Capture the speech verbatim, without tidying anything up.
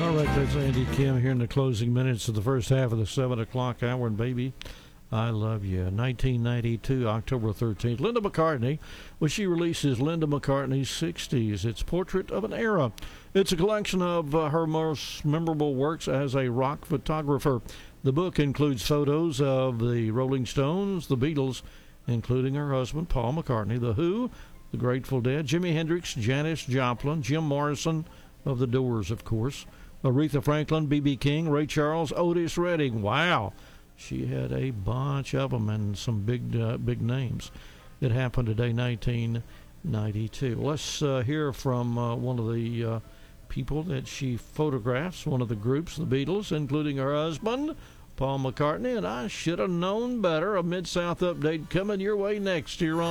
All right, that's Andy Kim here in the closing minutes of the first half of the seven o'clock hour. And baby, I love you. nineteen ninety-two, October thirteenth. Linda McCartney, when she releases Linda McCartney's sixties. It's Portrait of an Era. It's a collection of uh, her most memorable works as a rock photographer. The book includes photos of the Rolling Stones, the Beatles, including her husband, Paul McCartney, The Who, the Grateful Dead, Jimi Hendrix, Janis Joplin, Jim Morrison of The Doors, of course, Aretha Franklin, B B King, Ray Charles, Otis Redding. Wow, she had a bunch of them and some big, uh, big names. It happened today, nineteen ninety-two. Let's uh, hear from uh, one of the uh, people that she photographs, one of the groups, the Beatles, including her husband, Paul McCartney. And I should have known better. A Mid-South update coming your way next here on